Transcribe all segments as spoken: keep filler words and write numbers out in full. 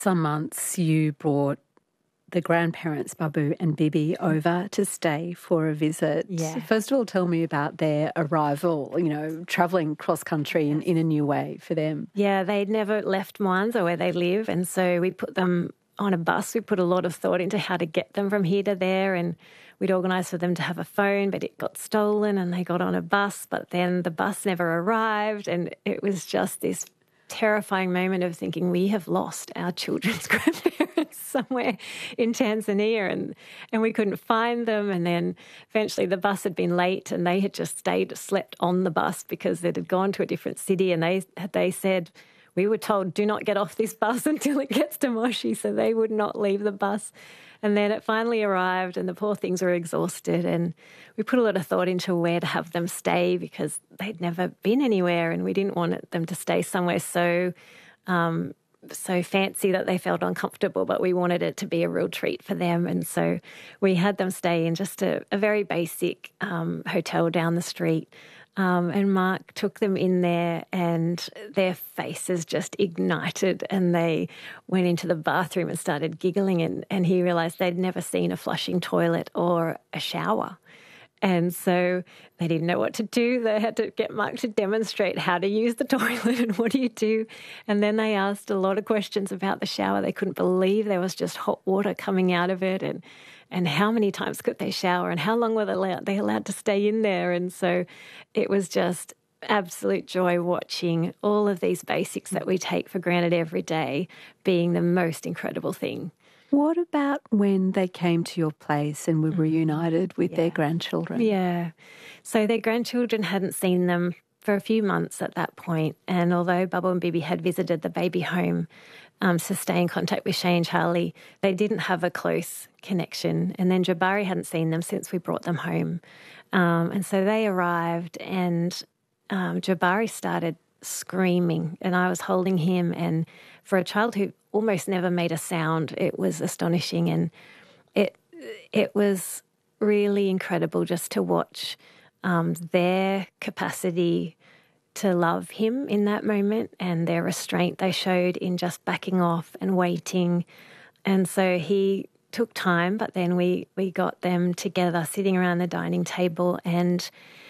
some months you brought the grandparents, Babu and Bibi, over to stay for a visit. Yeah. First of all, tell me about their arrival, you know, travelling cross-country in, in a new way for them. Yeah, they'd never left Mwanza where they live, and so we put them on a bus. We put a lot of thought into how to get them from here to there, and we'd organised for them to have a phone, but it got stolen and they got on a bus, but then the bus never arrived, and it was just this terrifying moment of thinking we have lost our children's grandparents somewhere in Tanzania, and, and we couldn't find them. And then eventually the bus had been late and they had just stayed, slept on the bus because it had gone to a different city, and they they said, we were told, do not get off this bus until it gets to Moshi, so they would not leave the bus. And then it finally arrived and the poor things were exhausted, and we put a lot of thought into where to have them stay because they'd never been anywhere, and we didn't want them to stay somewhere so um, so fancy that they felt uncomfortable, but we wanted it to be a real treat for them. And so we had them stay in just a, a very basic um, hotel down the street. Um, and Mark took them in there and their faces just ignited, and they went into the bathroom and started giggling, and, and he realised they'd never seen a flushing toilet or a shower. And so they didn't know what to do. They had to get Mark to demonstrate how to use the toilet and what do you do. And then they asked a lot of questions about the shower. They couldn't believe there was just hot water coming out of it, and and how many times could they shower, and how long were they allowed, they allowed to stay in there. And so it was just absolute joy watching all of these basics that we take for granted every day being the most incredible thing. What about when they came to your place and were reunited with yeah. their grandchildren? Yeah. So their grandchildren hadn't seen them for a few months at that point. And although Babu and Bibi had visited the baby home um, to stay in contact with Shay and Charlie, they didn't have a close connection. And then Jabari hadn't seen them since we brought them home. Um, and so they arrived, and um, Jabari started screaming, and I was holding him, and for a child who almost never made a sound, it was astonishing, and it it was really incredible just to watch um, their capacity to love him in that moment, and their restraint they showed in just backing off and waiting. And so he took time, but then we, we got them together sitting around the dining table, and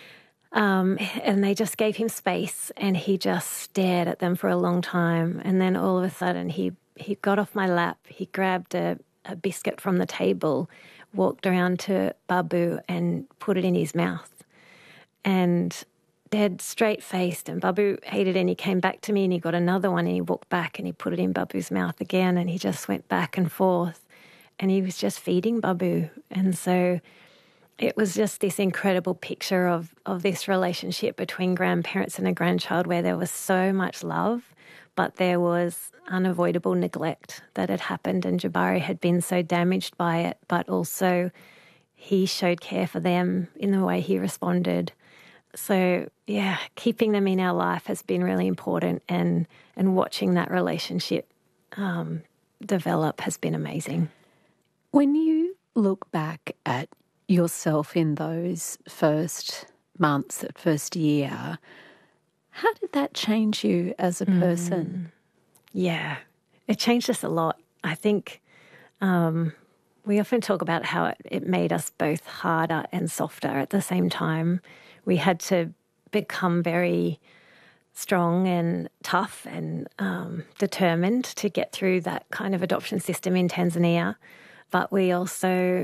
Um, and they just gave him space, and he just stared at them for a long time. And then all of a sudden he, he got off my lap, he grabbed a, a biscuit from the table, walked around to Babu and put it in his mouth. And dead straight-faced, and Babu ate it, and he came back to me and he got another one, and he walked back and he put it in Babu's mouth again, and he just went back and forth. And he was just feeding Babu. And so it was just this incredible picture of, of this relationship between grandparents and a grandchild where there was so much love, but there was unavoidable neglect that had happened, and Jabari had been so damaged by it, but also he showed care for them in the way he responded. So, yeah, keeping them in our life has been really important, and, and watching that relationship um, develop has been amazing. When you look back at yourself in those first months, that first year, how did that change you as a person? Mm. Yeah, it changed us a lot. I think um, we often talk about how it, it made us both harder and softer at the same time. We had to become very strong and tough and um, determined to get through that kind of adoption system in Tanzania. But we also,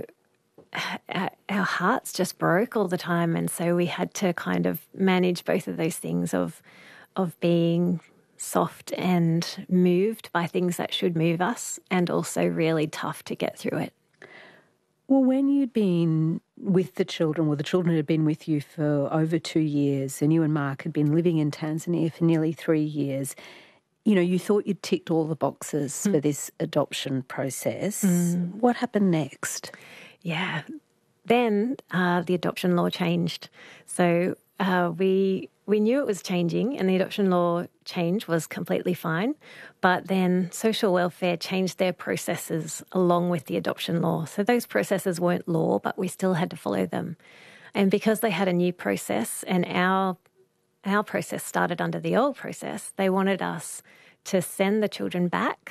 our hearts just broke all the time. And so we had to kind of manage both of those things of of being soft and moved by things that should move us, and also really tough to get through it. Well, when you'd been with the children, well, the children had been with you for over two years, and you and Mark had been living in Tanzania for nearly three years, you know, you thought you'd ticked all the boxes mm. for this adoption process. Mm. What happened next? Yeah. Then uh, the adoption law changed. So uh, we we knew it was changing, and the adoption law change was completely fine. But then social welfare changed their processes along with the adoption law. So those processes weren't law, but we still had to follow them. And because they had a new process, and our our process started under the old process, they wanted us to send the children back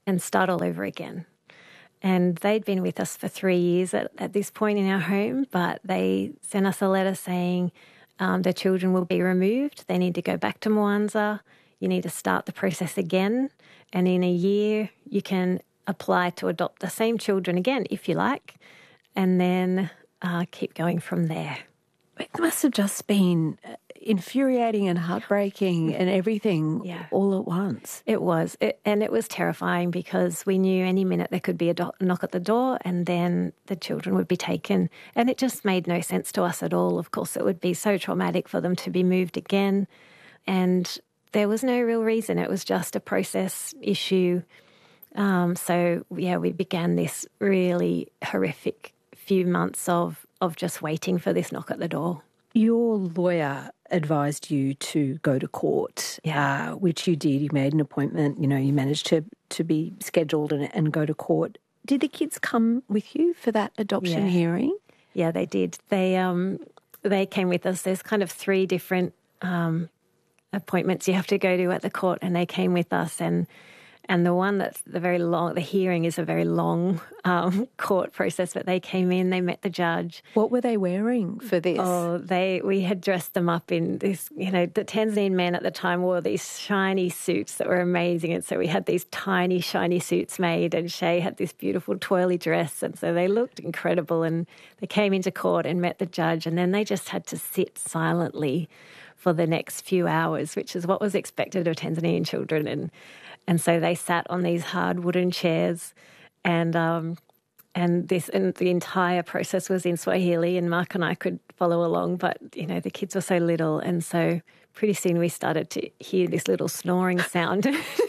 and start all over again. And they'd been with us for three years at, at this point in our home, but they sent us a letter saying um, their children will be removed. They need to go back to Mwanza. You need to start the process again. And in a year, you can apply to adopt the same children again, if you like, and then uh, keep going from there. It must have just been infuriating and heartbreaking and everything yeah. all at once. It was. It, and it was terrifying because we knew any minute there could be a do- knock at the door and then the children would be taken. And it just made no sense to us at all. Of course, it would be so traumatic for them to be moved again. And there was no real reason. It was just a process issue. Um, so, yeah, we began this really horrific few months of, of just waiting for this knock at the door. Your lawyer advised you to go to court, yeah. uh, which you did. You made an appointment. You know, you managed to, to be scheduled and, and go to court. Did the kids come with you for that adoption yeah. hearing? Yeah, they did. They um they came with us. There's kind of three different um, appointments you have to go to at the court, and they came with us. And And the one that's the very long, the hearing is a very long um, court process, but they came in, they met the judge. What were they wearing for this? Oh, they, we had dressed them up in this, you know, the Tanzanian men at the time wore these shiny suits that were amazing. And so we had these tiny, shiny suits made, and Shay had this beautiful twirly dress. And so they looked incredible. And they came into court and met the judge, and then they just had to sit silently for the next few hours, which is what was expected of Tanzanian children. And And so they sat on these hard wooden chairs, and um, and this and the entire process was in Swahili, and Mark and I could follow along, but you know the kids were so little, and so pretty soon we started to hear this little snoring sound.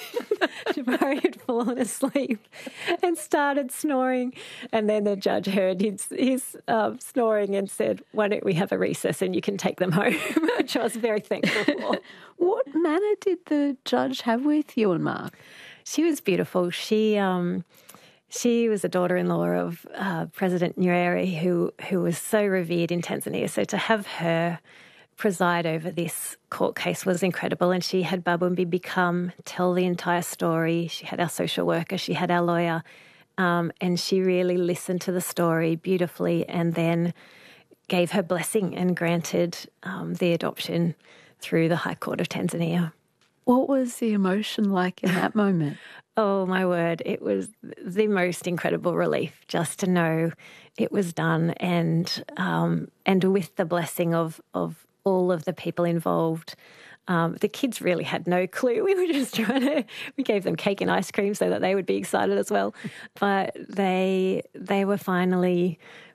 Jabari had fallen asleep and started snoring, and then the judge heard his, his uh, snoring and said, "Why don't we have a recess and you can take them home?" Which I was very thankful for. What manner did the judge have with you and Mark? She was beautiful. She um, she was a daughter-in-law of uh, President Nyerere, who who was so revered in Tanzania. So to have her preside over this court case was incredible. And she had Babu and Bibi come tell the entire story. She had our social worker, she had our lawyer, um, and she really listened to the story beautifully and then gave her blessing and granted um, the adoption through the High Court of Tanzania. What was the emotion like in that moment? Oh, my word. It was the most incredible relief just to know it was done, and um, and with the blessing of, of all of the people involved. Um, the kids really had no clue. We were just trying to, we gave them cake and ice cream so that they would be excited as well. But they they were finally,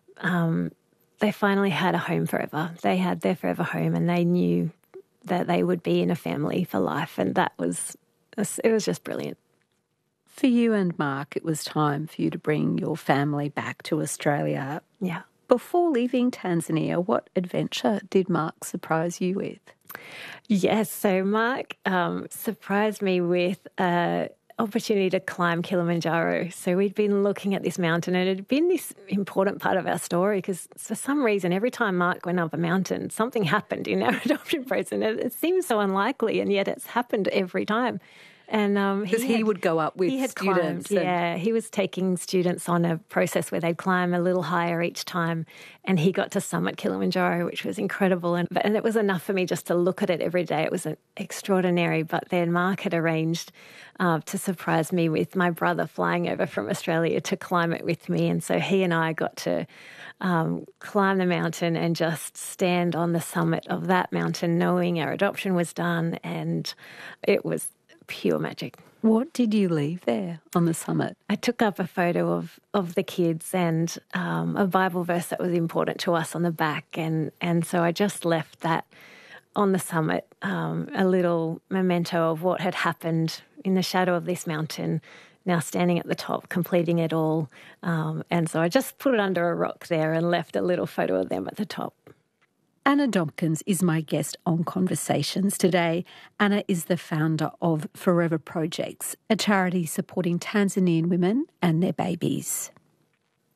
um, they finally had a home forever. They had their forever home, and they knew that they would be in a family for life. And that was, it was just brilliant. For you and Mark, it was time for you to bring your family back to Australia. Yeah. Before leaving Tanzania, what adventure did Mark surprise you with? Yes, so Mark um, surprised me with an opportunity to climb Kilimanjaro. So we'd been looking at this mountain, and it had been this important part of our story because for some reason, every time Mark went up a mountain, something happened in our adoption process. And it, it seems so unlikely, and yet it's happened every time. And um, because he, he would go up with he had students. Climbed, yeah, he was taking students on a process where they'd climb a little higher each time, and he got to summit Kilimanjaro, which was incredible. And, and it was enough for me just to look at it every day. It was extraordinary. But then Mark had arranged uh, to surprise me with my brother flying over from Australia to climb it with me. And so he and I got to um, climb the mountain and just stand on the summit of that mountain, knowing our adoption was done, and it was pure magic. What did you leave there on the summit? I took up a photo of, of the kids and um, a Bible verse that was important to us on the back. And, and so I just left that on the summit, um, a little memento of what had happened in the shadow of this mountain, now standing at the top, completing it all. Um, and so I just put it under a rock there and left a little photo of them at the top. Anna Dobkins is my guest on Conversations today. Anna is the founder of Forever Projects, a charity supporting Tanzanian women and their babies.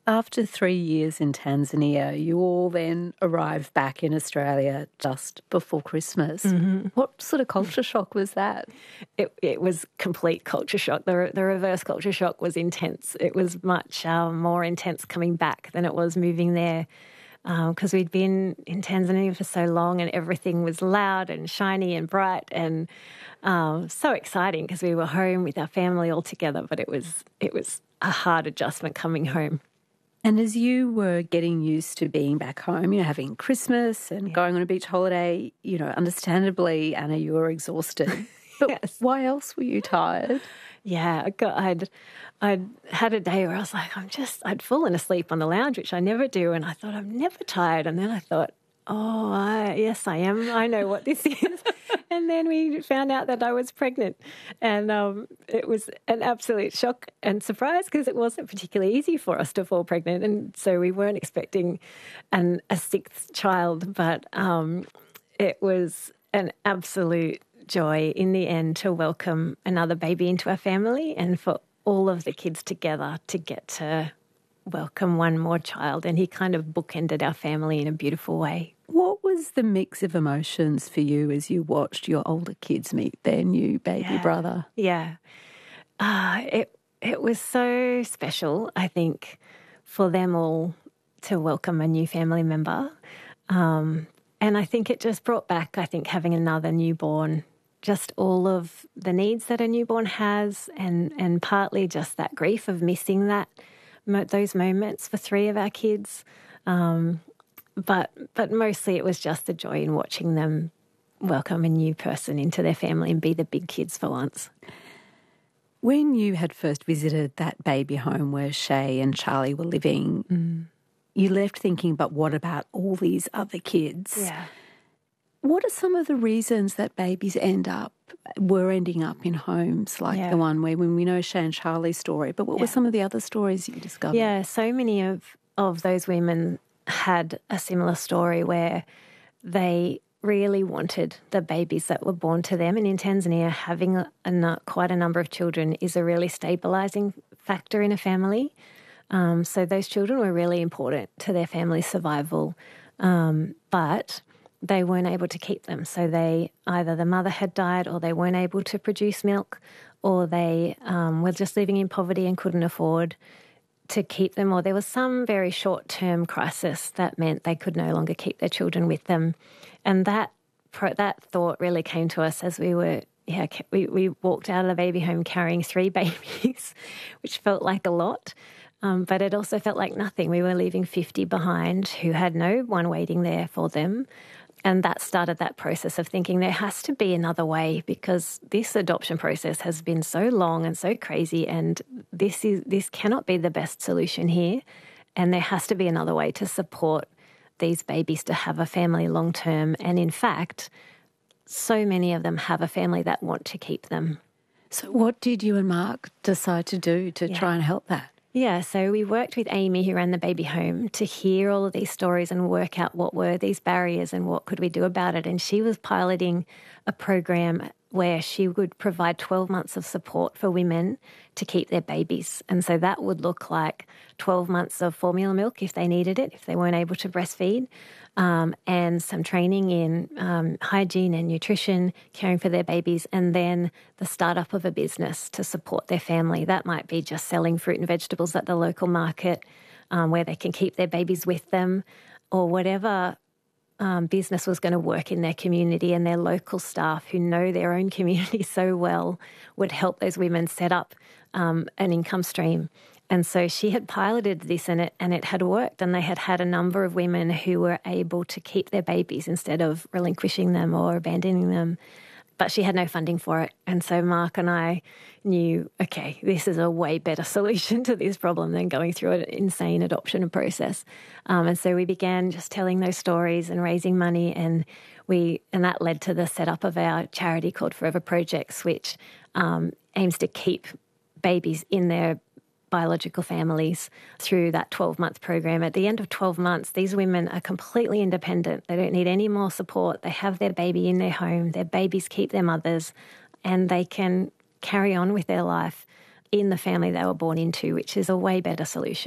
After three years in Tanzania, you all then arrived back in Australia just before Christmas. Mm-hmm. What sort of culture shock was that? It, it was complete culture shock. The, the reverse culture shock was intense. It was much um, more intense coming back than it was moving there, because um, we'd been in Tanzania for so long and everything was loud and shiny and bright and um, so exciting because we were home with our family all together, but it was it was a hard adjustment coming home. And as you were getting used to being back home, you know, having Christmas and yeah. going on a beach holiday, you know, understandably, Anna, you were exhausted. But yes. Why else were you tired? Yeah, I got, I'd, I'd had a day where I was like, I'm just, I'd fallen asleep on the lounge, which I never do. And I thought, I'm never tired. And then I thought, oh, I, yes, I am. I know what this is. And then we found out that I was pregnant. And um, it was an absolute shock and surprise because it wasn't particularly easy for us to fall pregnant. And so we weren't expecting an, a sixth child, but um, it was an absolute joy in the end to welcome another baby into our family and for all of the kids together to get to welcome one more child. And he kind of bookended our family in a beautiful way. What was the mix of emotions for you as you watched your older kids meet their new baby yeah. brother? Yeah. Uh, it, it was so special, I think, for them all to welcome a new family member. Um, and I think it just brought back, I think, having another newborn, just all of the needs that a newborn has and, and partly just that grief of missing that those moments for three of our kids. Um, but but mostly it was just the joy in watching them welcome a new person into their family and be the big kids for once. When you had first visited that baby home where Shay and Charlie were living, mm. you left thinking, but what about all these other kids? Yeah. What are some of the reasons that babies end up, were ending up in homes like yeah. the one where when we know Shay and Charlie's story, but what yeah. were some of the other stories you discovered? Yeah, so many of, of those women had a similar story where they really wanted the babies that were born to them. And in Tanzania, having a, a, quite a number of children is a really stabilising factor in a family. Um, so those children were really important to their family's survival. Um, but they weren't able to keep them. So they either the mother had died or they weren't able to produce milk or they um, were just living in poverty and couldn't afford to keep them, or there was some very short-term crisis that meant they could no longer keep their children with them. And that that thought really came to us as we were, yeah, we, we walked out of the baby home carrying three babies, which felt like a lot. Um, but it also felt like nothing. We were leaving fifty behind who had no one waiting there for them. And that started that process of thinking there has to be another way because this adoption process has been so long and so crazy and this is this cannot be the best solution here. And there has to be another way to support these babies to have a family long term. And in fact, so many of them have a family that want to keep them. So what did you and Mark decide to do to yeah. try and help that? Yeah, so we worked with Amy, who ran the baby home, to hear all of these stories and work out what were these barriers and what could we do about it. And she was piloting a program where she would provide twelve months of support for women to keep their babies. And so that would look like twelve months of formula milk if they needed it, if they weren't able to breastfeed, um, and some training in um, hygiene and nutrition, caring for their babies, and then the startup of a business to support their family. That might be just selling fruit and vegetables at the local market um, where they can keep their babies with them, or whatever Um, business was going to work in their community, and their local staff who know their own community so well would help those women set up um, an income stream. And so she had piloted this and it, and it had worked, and they had had a number of women who were able to keep their babies instead of relinquishing them or abandoning them. But she had no funding for it. And so Mark and I knew, okay, this is a way better solution to this problem than going through an insane adoption process. Um, and so we began just telling those stories and raising money, and we and that led to the setup of our charity called Forever Projects, which um, aims to keep babies in their biological families through that twelve-month program. At the end of twelve months, these women are completely independent. They don't need any more support. They have their baby in their home. Their babies keep their mothers, and they can carry on with their life in the family they were born into, which is a way better solution.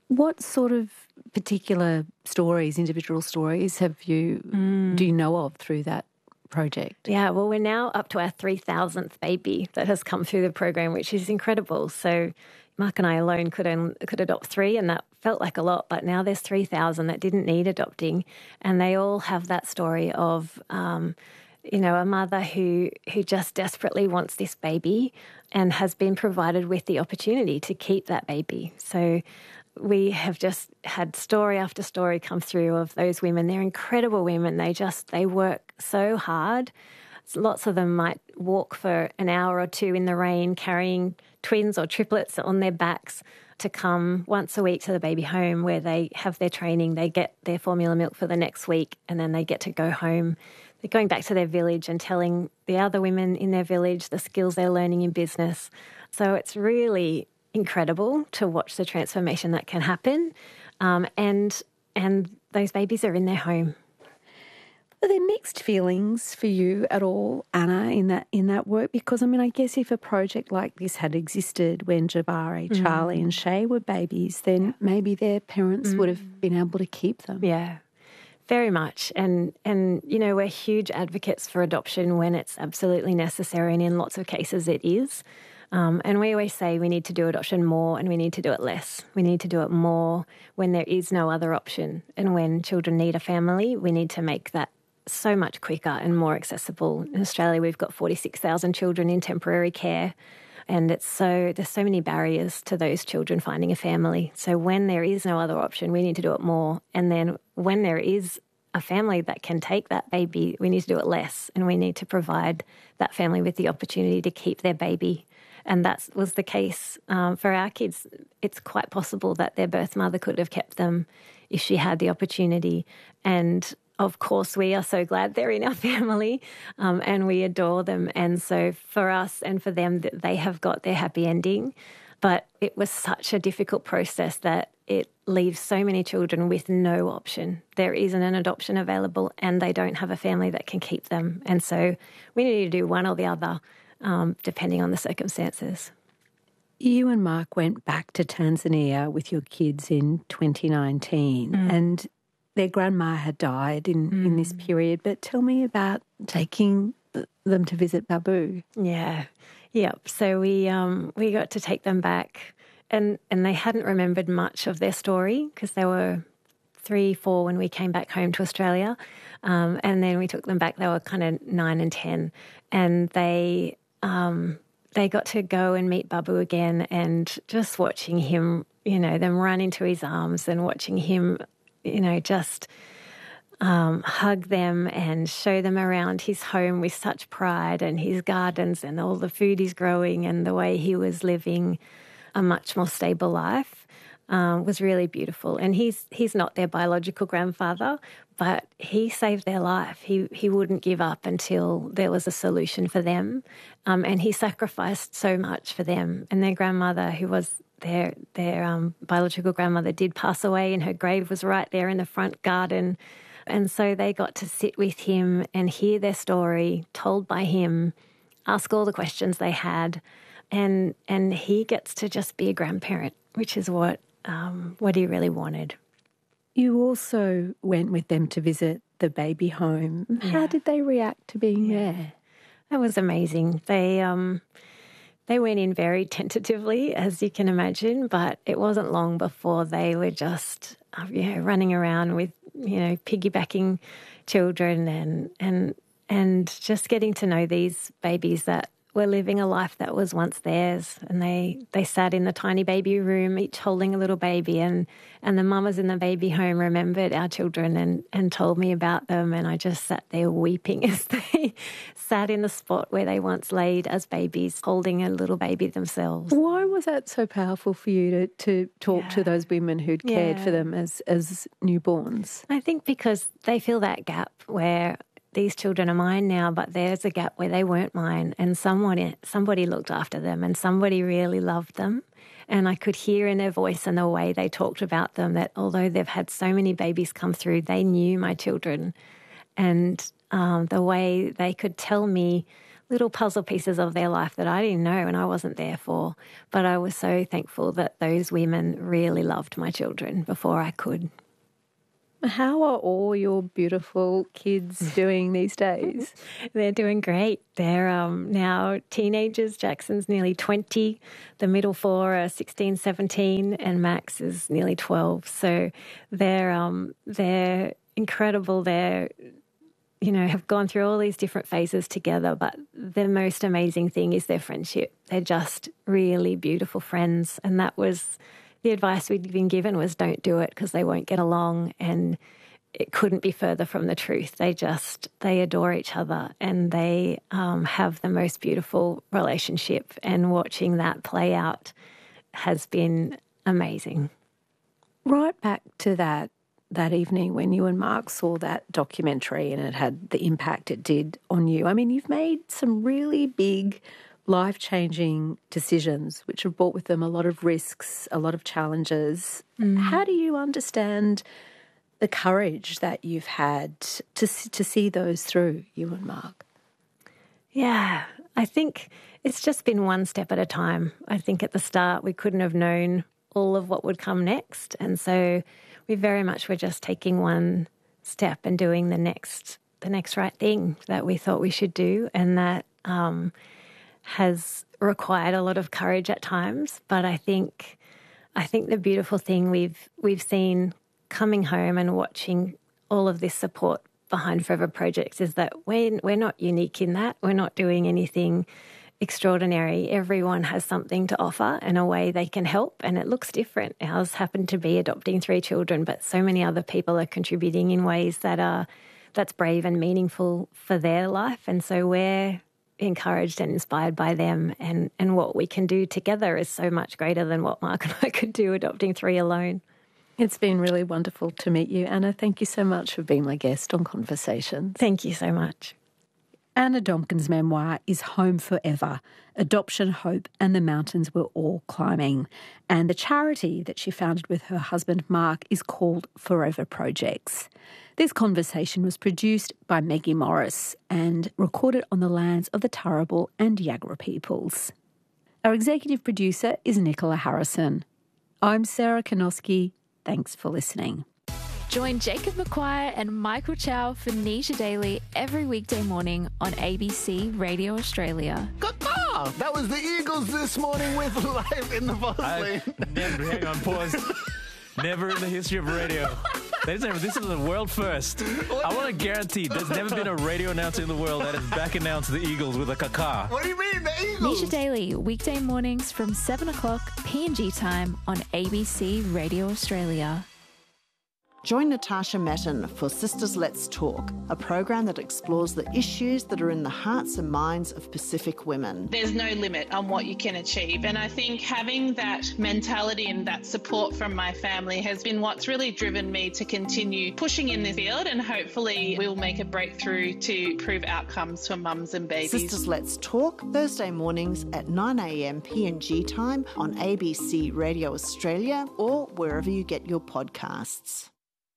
What sort of particular stories, individual stories, have you mm. do you know of through that project? Yeah, well, we're now up to our three thousandth baby that has come through the program, which is incredible. So Mark and I alone could only, could adopt three, and that felt like a lot, but now there's three thousand that didn't need adopting, and they all have that story of, um, you know, a mother who, who just desperately wants this baby and has been provided with the opportunity to keep that baby. So we have just had story after story come through of those women. They're incredible women. They just, they work so hard. Lots of them might walk for an hour or two in the rain carrying twins or triplets on their backs to come once a week to the baby home where they have their training. They get their formula milk for the next week and then they get to go home. They're going back to their village and telling the other women in their village the skills they're learning in business. So it's really incredible to watch the transformation that can happen, um, and and those babies are in their home. Are there mixed feelings for you at all, Anna, in that in that work? Because I mean, I guess if a project like this had existed when Jabari, mm. Charlie, and Shay were babies, then maybe their parents mm. would have been able to keep them. Yeah, very much. And and you know, we're huge advocates for adoption when it's absolutely necessary, and in lots of cases it is. Um, and we always say we need to do adoption more and we need to do it less. We need to do it more when there is no other option. And when children need a family, we need to make that so much quicker and more accessible. In Australia, we've got forty-six thousand children in temporary care, and it's so there's so many barriers to those children finding a family. So when there is no other option, we need to do it more. And then when there is a family that can take that baby, we need to do it less, and we need to provide that family with the opportunity to keep their baby. And that was the case um, for our kids. It's quite possible that their birth mother could have kept them if she had the opportunity. And of course, we are so glad they're in our family, um, and we adore them. And so for us and for them, that they have got their happy ending. But it was such a difficult process that it leaves so many children with no option. There isn't an adoption available, and they don't have a family that can keep them. And so we need to do one or the other, um, depending on the circumstances. You and Mark went back to Tanzania with your kids in twenty nineteen, mm. and their grandma had died in, mm. in this period. But tell me about taking them to visit Babu. Yeah, yep. So we um, we got to take them back, and, and they hadn't remembered much of their story because they were three, four when we came back home to Australia, um, and then we took them back. They were kind of nine and ten, and they um, they got to go and meet Babu again, and just watching him, you know, them run into his arms and watching him, you know, just um, hug them and show them around his home with such pride, and his gardens and all the food he's growing and the way he was living a much more stable life um, was really beautiful. And he's he's not their biological grandfather, but he saved their life. He he wouldn't give up until there was a solution for them, um, and he sacrificed so much for them. And their grandmother, who was their their um, biological grandmother, did pass away, and her grave was right there in the front garden. And so they got to sit with him and hear their story told by him, ask all the questions they had, and and he gets to just be a grandparent, which is what um, what he really wanted. You also went with them to visit the baby home. Yeah. How did they react to being yeah. there? That was amazing. They um, they went in very tentatively, as you can imagine, but it wasn't long before they were just uh, you know, running around with, you know, piggybacking children and and and just getting to know these babies that were living a life that was once theirs. And they, they sat in the tiny baby room, each holding a little baby, and, and the mamas in the baby home remembered our children and, and told me about them. And I just sat there weeping as they sat in the spot where they once laid as babies, holding a little baby themselves. Why was that so powerful for you to, to talk yeah. to those women who'd cared yeah. for them as, as newborns? I think because they feel that gap where these children are mine now, but there's a gap where they weren't mine, and someone, somebody looked after them and somebody really loved them. And I could hear in their voice and the way they talked about them that although they've had so many babies come through, they knew my children. And um, the way they could tell me little puzzle pieces of their life that I didn't know and I wasn't there for. But I was so thankful that those women really loved my children before I could. How are all your beautiful kids doing these days? They're doing great. They're um, now teenagers. Jackson's nearly twenty. The middle four are sixteen, seventeen, and Max is nearly twelve. So they're um, they're incredible. They're, you know, have gone through all these different phases together, but the most amazing thing is their friendship. They're just really beautiful friends, and that was the advice we'd been given was don't do it because they won't get along, and it couldn't be further from the truth. They just, they adore each other and they um, have the most beautiful relationship, and watching that play out has been amazing. Right back to that that evening when you and Mark saw that documentary and it had the impact it did on you. I mean, you've made some really big life-changing decisions which have brought with them a lot of risks, a lot of challenges. Mm. How do you understand the courage that you've had to to see those through, you and Mark? Yeah, I think it's just been one step at a time. I think at the start we couldn't have known all of what would come next, and so we very much were just taking one step and doing the next the next right thing that we thought we should do, and that um has required a lot of courage at times. But I think I think the beautiful thing we've we've seen coming home and watching all of this support behind Forever Projects is that we're, we're not unique in that. We're not doing anything extraordinary. Everyone has something to offer and a way they can help, and it looks different. Ours happened to be adopting three children, but so many other people are contributing in ways that are that's brave and meaningful for their life. And so we're encouraged and inspired by them, and, and what we can do together is so much greater than what Mark and I could do adopting three alone. It's been really wonderful to meet you, Anna. Thank you so much for being my guest on Conversations. Thank you so much. Anna Domkin's memoir is Home Forever, Adoption, Hope and the Mountains We're All Climbing. And the charity that she founded with her husband Mark is called Forever Projects. This conversation was produced by Maggie Morris and recorded on the lands of the Turrbal and Yagra peoples. Our executive producer is Nicola Harrison. I'm Sarah Kanoski. Thanks for listening. Join Jacob McQuire and Michael Chow for Nisha Daily every weekday morning on A B C Radio Australia. Caw-caw! That was the Eagles this morning with Live in the Buzz Lane. Never, hang on, pause. Never in the history of radio. This is a world first. I want to guarantee there's never been a radio announcer in the world that has back announced the Eagles with a caca. What do you mean, the Eagles? Nisha Daily, weekday mornings from seven o'clock P N G time on A B C Radio Australia. Join Natasha Matten for Sisters Let's Talk, a program that explores the issues that are in the hearts and minds of Pacific women. There's no limit on what you can achieve, and I think having that mentality and that support from my family has been what's really driven me to continue pushing in this field, and hopefully we'll make a breakthrough to improve outcomes for mums and babies. Sisters Let's Talk, Thursday mornings at nine a m P N G time on A B C Radio Australia or wherever you get your podcasts.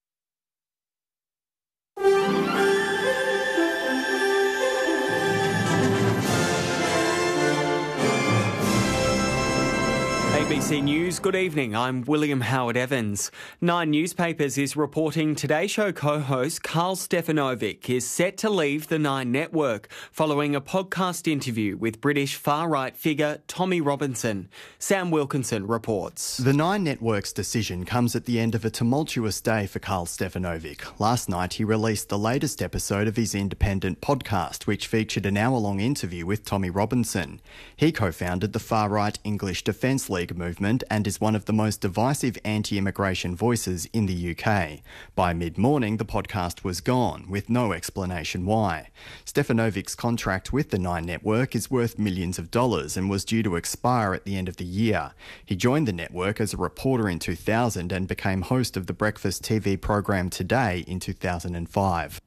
A B C News, good evening. I'm William Howard Evans. Nine Newspapers is reporting Today Show co-host Carl Stefanovic is set to leave the Nine Network following a podcast interview with British far-right figure Tommy Robinson. Sam Wilkinson reports. The Nine Network's decision comes at the end of a tumultuous day for Carl Stefanovic. Last night he released the latest episode of his independent podcast, which featured an hour-long interview with Tommy Robinson. He co-founded the far-right English Defence League movement and is one of the most divisive anti-immigration voices in the U K. By mid-morning, the podcast was gone, with no explanation why. Stefanovic's contract with the Nine Network is worth millions of dollars and was due to expire at the end of the year. He joined the network as a reporter in two thousand and became host of the breakfast T V program Today in two thousand five.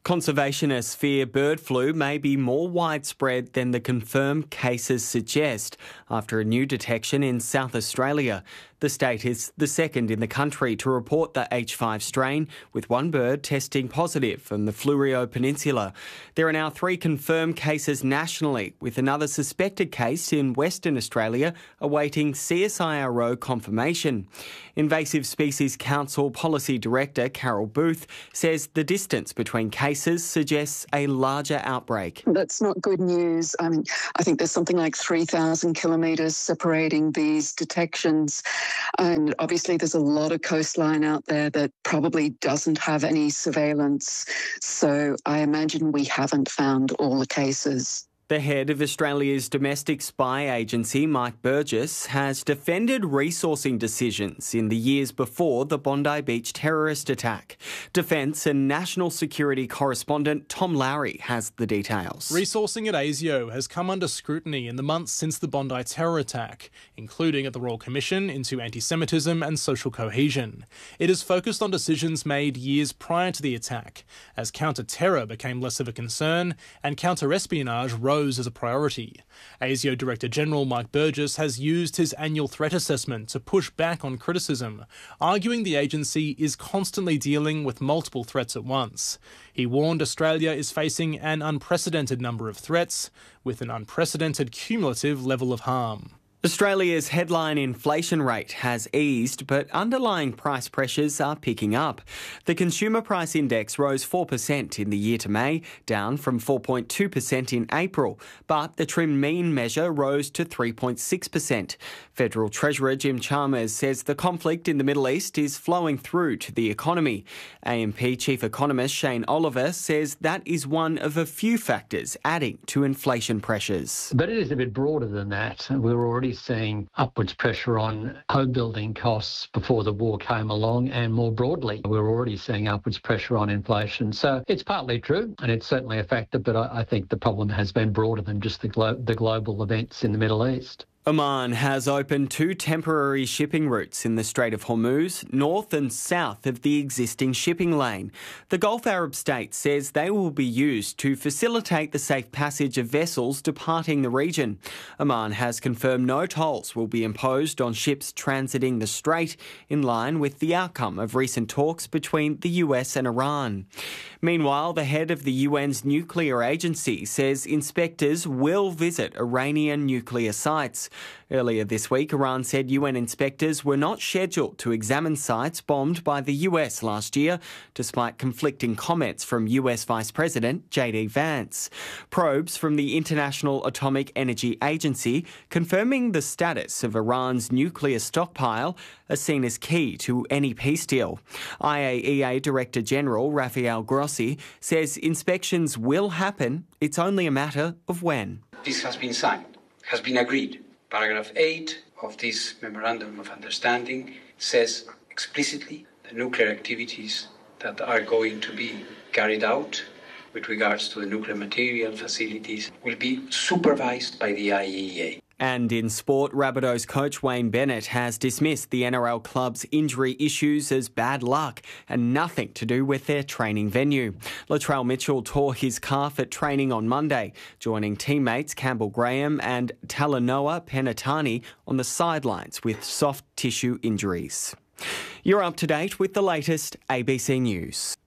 Conservationists fear bird flu may be more widespread than the confirmed cases suggest after a new detection in South Australia. The state is the second in the country to report the H five strain, with one bird testing positive from the Fleurieu Peninsula. There are now three confirmed cases nationally, with another suspected case in Western Australia awaiting C S I R O confirmation. Invasive Species Council Policy Director Carol Booth says the distance between cases suggests a larger outbreak. That's not good news. I mean, I think there's something like three thousand kilometres separating these detections. And obviously there's a lot of coastline out there that probably doesn't have any surveillance. So I imagine we haven't found all the cases. The head of Australia's domestic spy agency, Mike Burgess, has defended resourcing decisions in the years before the Bondi Beach terrorist attack. Defence and national security correspondent Tom Lowry has the details. Resourcing at ASIO has come under scrutiny in the months since the Bondi terror attack, including at the Royal Commission into Anti-Semitism and Social Cohesion. It is focused on decisions made years prior to the attack, as counter-terror became less of a concern and counter-espionage rose as a priority. ASIO Director General Mike Burgess has used his annual threat assessment to push back on criticism, arguing the agency is constantly dealing with multiple threats at once. He warned Australia is facing an unprecedented number of threats, with an unprecedented cumulative level of harm. Australia's headline inflation rate has eased, but underlying price pressures are picking up. The Consumer Price Index rose four percent in the year to May, down from four point two percent in April, but the trim mean measure rose to three point six percent. Federal Treasurer Jim Chalmers says the conflict in the Middle East is flowing through to the economy. A M P Chief Economist Shane Oliver says that is one of a few factors adding to inflation pressures. But it is a bit broader than that. We're already seeing upwards pressure on home building costs before the war came along, and more broadly, we're already seeing upwards pressure on inflation. So it's partly true, and it's certainly a factor, but I, I think the problem has been broader than just the, glo- the global events in the Middle East. Oman has opened two temporary shipping routes in the Strait of Hormuz, north and south of the existing shipping lane. The Gulf Arab state says they will be used to facilitate the safe passage of vessels departing the region. Oman has confirmed no tolls will be imposed on ships transiting the strait, in line with the outcome of recent talks between the U S and Iran. Meanwhile, the head of the U N's nuclear agency says inspectors will visit Iranian nuclear sites. Earlier this week, Iran said U N inspectors were not scheduled to examine sites bombed by the U S last year, despite conflicting comments from U S Vice President J D Vance. Probes from the International Atomic Energy Agency confirming the status of Iran's nuclear stockpile are seen as key to any peace deal. I A E A Director General Rafael Grossi says inspections will happen. It's only a matter of when. This has been signed, has been agreed. Paragraph eight of this Memorandum of Understanding says explicitly the nuclear activities that are going to be carried out with regards to the nuclear material facilities will be supervised by the I A E A. And in sport, Rabbitohs coach Wayne Bennett has dismissed the N R L club's injury issues as bad luck and nothing to do with their training venue. Latrell Mitchell tore his calf at training on Monday, joining teammates Campbell Graham and Talanoa Penatani on the sidelines with soft tissue injuries. You're up to date with the latest A B C News.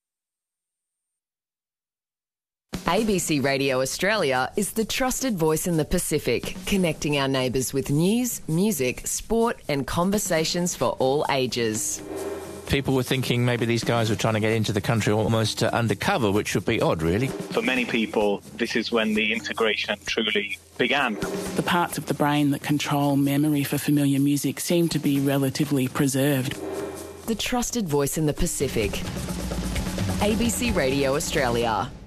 A B C Radio Australia is the trusted voice in the Pacific, connecting our neighbours with news, music, sport and conversations for all ages. People were thinking maybe these guys were trying to get into the country almost uh, undercover, which would be odd, really. For many people, this is when the integration truly began. The parts of the brain that control memory for familiar music seem to be relatively preserved. The trusted voice in the Pacific. A B C Radio Australia.